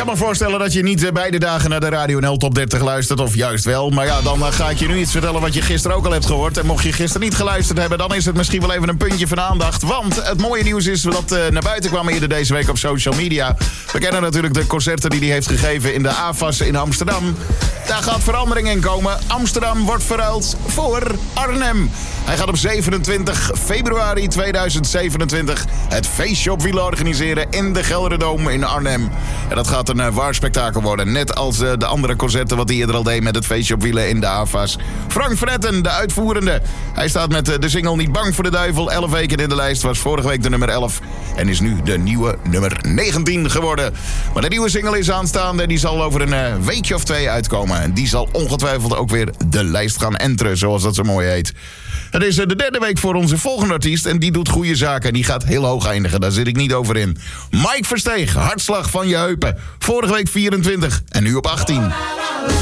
kan me voorstellen dat je niet beide dagen naar de Radio NL Top 30 luistert, of juist wel. Maar ja, dan ga ik je nu iets vertellen wat je gisteren ook al hebt gehoord. En mocht je gisteren niet geluisterd hebben, dan is het misschien wel even een puntje van aandacht. Want het mooie nieuws is dat naar buiten kwam eerder deze week op social media. We kennen natuurlijk de concerten die hij heeft gegeven in de AFAS in Amsterdam. Daar gaat verandering in komen. Amsterdam wordt verruild voor Arnhem. Hij gaat op 27 februari 2027 het feestje op wielen organiseren in de Gelderdoom in Arnhem. En dat gaat een waar spektakel worden. Net als de andere concerten wat hij eerder al deed met het feestje op wielen in de AFAS. Frank Vretten, de uitvoerende. Hij staat met de single Niet Bang voor de Duivel 11 weken in de lijst. Was vorige week de nummer 11 en is nu de nieuwe nummer 19 geworden. Maar de nieuwe single is aanstaande. Die zal over een weekje of 2 uitkomen. En die zal ongetwijfeld ook weer de lijst gaan enteren, zoals dat zo mooi heet. Het is de derde week voor onze volgende artiest en die doet goede zaken. Die gaat heel hoog eindigen, daar zit ik niet over in. Mike Versteeg, Hartslag van je heupen. Vorige week 24 en nu op 18.